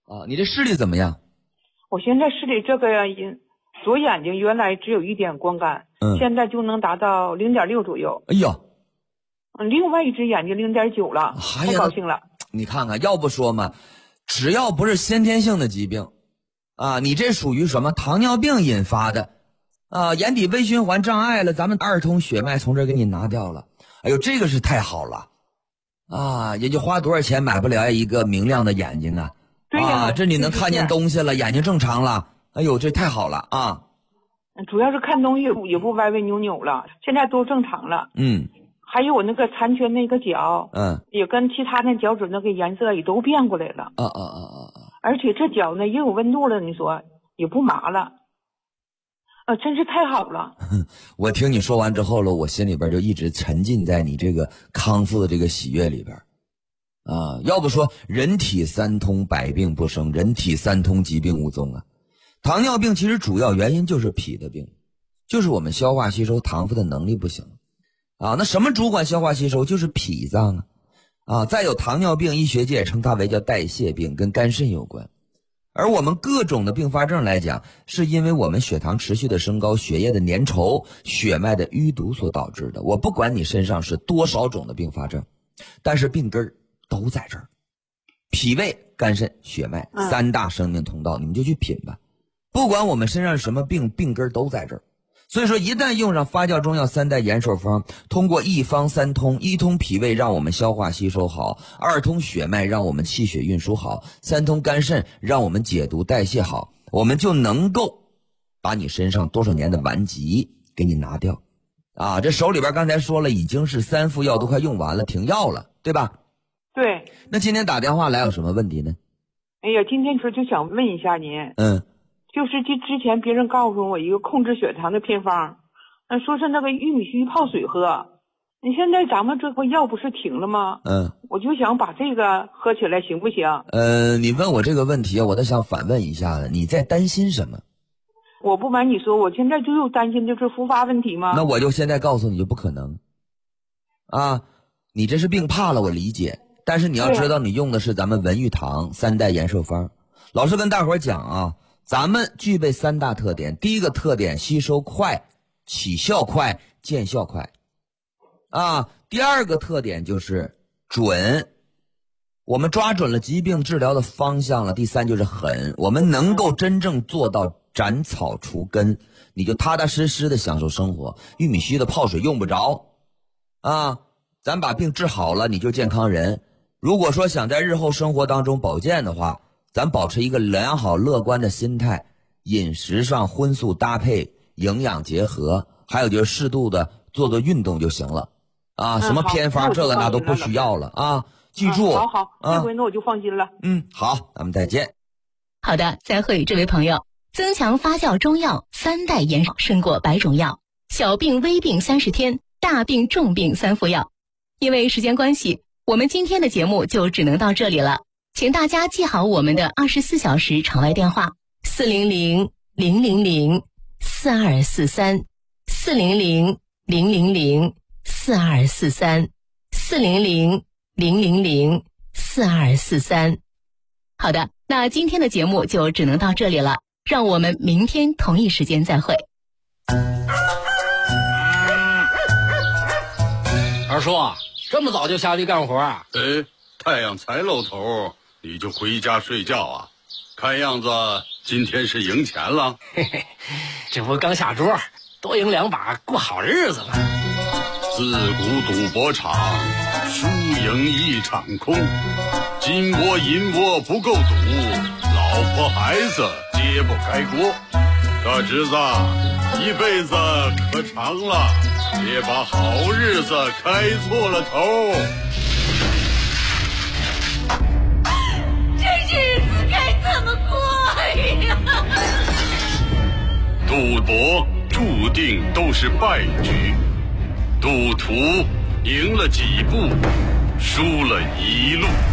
啊，你这视力怎么样？ 我现在视力这个左眼睛原来只有1点光感，现在就能达到0.6左右。 哎呀， 另外一只眼睛0.9了，太高兴了。 你看看，要不说嘛，只要不是先天性的疾病，啊，你这属于什么糖尿病引发的，啊，眼底微循环障碍了，咱们2通血脉从这儿给你拿掉了。哎呦，这个是太好了，啊，也就花多少钱买不了一个明亮的眼睛啊。 对呀， 啊，这你能看见东西了，眼睛正常了，哎呦，这太好了啊！ 主要是看东西也不歪歪扭扭了，现在都正常了。还有我那个残缺那个角，也跟其他那脚趾那个颜色也都变过来了。而且这脚呢也有温度了，你说也不麻了，真是太好了。 我听你说完之后了，我心里边就一直沉浸在你这个康复的这个喜悦里边。啊，要不说人体三通百病不生，人体三通疾病无踪啊。糖尿病其实主要原因就是脾的病，就是我们消化吸收糖分的能力不行啊。那什么主管消化吸收？就是脾脏啊。再有糖尿病，医学界称它为叫代谢病，跟肝肾有关。而我们各种的并发症来讲，是因为我们血糖持续的升高，血液的粘稠，血脉的淤堵所导致的。我不管你身上是多少种的并发症，但是病根都在这儿，脾胃肝肾血脉3大生命通道，你们就去品吧。不管我们身上什么病，病根都在这儿。所以说一旦用上发酵中药3代延寿方，通过一方三通，1通脾胃让我们消化吸收好，2通血脉让我们气血运输好，3通肝肾让我们解毒代谢好，我们就能够把你身上多少年的顽疾给你拿掉啊。这手里边刚才说了，已经是3副药都快用完了，停药了，对吧？ 对。 那今天打电话来有什么问题呢？ 哎呀，今天就想问一下您。就是之前别人告诉我一个控制血糖的偏方，说是那个玉米须泡水喝。你现在咱们这不药不是停了吗？我就想把这个喝起来行不行？ 你问我这个问题，我倒想反问一下，你在担心什么？ 我不瞒你说，我现在就有担心就是复发问题吗？ 那我就现在告诉你就不可能啊！你这是病怕了，我理解，但是你要知道你用的是咱们文玉堂3代延寿方。老师跟大伙讲啊，咱们具备3大特点。第一个特点，吸收快，起效快，见效快啊。第二个特点就是准，我们抓准了疾病治疗的方向了。第三就是狠，我们能够真正做到斩草除根，你就踏踏实实的享受生活。玉米须的泡水用不着啊，咱把病治好了，你就健康人。如果说想在日后生活当中保健的话，咱保持一个良好乐观的心态，饮食上荤素搭配，营养结合，还有就是适度的做运动就行了啊。什么偏方这个那都不需要了啊。记住， 好，这回那我就放心了。 好，咱们再见。 好的，再会这位朋友。增强发酵中药3代延寿，胜过100种药。小病微病30天，大病重病3副药。因为时间关系，我们今天的节目就只能到这里了。请大家记好我们的24小时场外电话：400-000-4243 400-000-4243 400-000-4243。好的，那今天的节目就只能到这里了，让我们明天同一时间再会。 二叔，这么早就下地干活啊？ 太阳才露头，你就回家睡觉啊？看样子今天是赢钱了。 嘿嘿，这不刚下桌，多赢2把，过好日子嘛。 自古赌博场，输赢一场空。金窝银窝不够赌，老婆孩子揭不开锅。大侄子，一辈子可长了，别把好日子开错了头。 这日子该怎么过呀？ 赌博注定都是败局，赌徒赢了几步，输了一路。